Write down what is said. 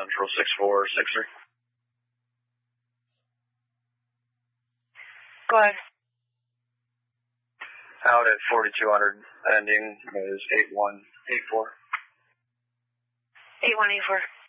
Central 6463. Go ahead. Out at 4200, ending is 8184. 8184.